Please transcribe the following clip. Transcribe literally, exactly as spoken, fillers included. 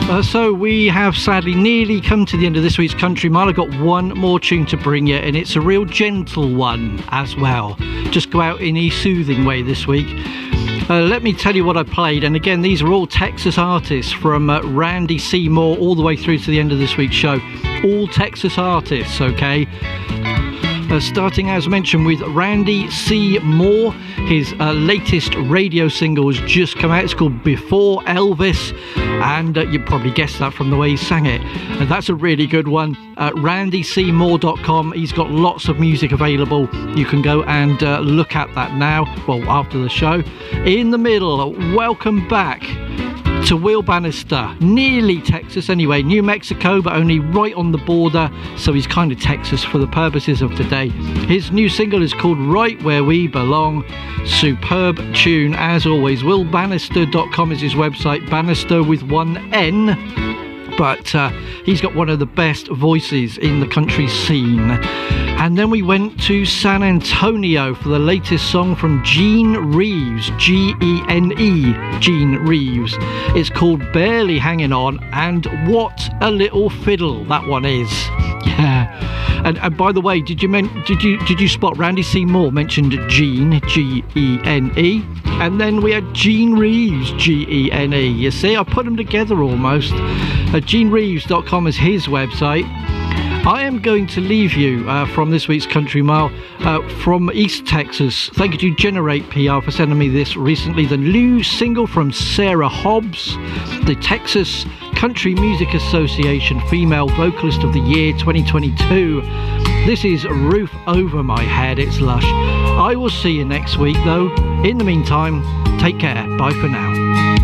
Uh, so we have sadly nearly come to the end of this week's Country Mile. I've got one more tune to bring you, and it's a real gentle one as well. Just go out in a soothing way this week. Uh, let me tell you what I played, and again, these are all Texas artists from uh, Randy Seymour all the way through to the end of this week's show. All Texas artists, okay? Uh, starting, as mentioned, with Randy C. Moore. His uh, latest radio single has just come out. It's called Before Elvis, and uh, you probably guessed that from the way he sang it. And that's a really good one. Uh, randy c moore dot com. He's got lots of music available. You can go and uh, look at that now, well, after the show. In the middle, welcome back to Will Bannister, nearly Texas anyway, New Mexico, but only right on the border, so he's kind of Texas for the purposes of today. His new single is called Right Where We Belong. Superb tune, as always. will bannister dot com is his website, Bannister with one N, but uh, he's got one of the best voices in the country scene. And then we went to San Antonio for the latest song from Gene Reeves, G E N E, Gene Reeves. It's called Barely Hanging On, and what a little fiddle that one is. Yeah. And, and by the way, did you men- did you did you spot Randy Seymour mentioned Gene, G E N E, and then we had Gene Reeves, G E N E. You see, I put them together almost. Uh, gene reeves dot com is his website. I am going to leave you uh, from this week's Country Mile uh, from East Texas. Thank you to Generate P R for sending me this recently. The new single from Sarah Hobbs, the Texas Country Music Association Female Vocalist of the Year twenty twenty-two. This is Roof Over My Head. It's lush. I will see you next week, though. In the meantime, take care. Bye for now.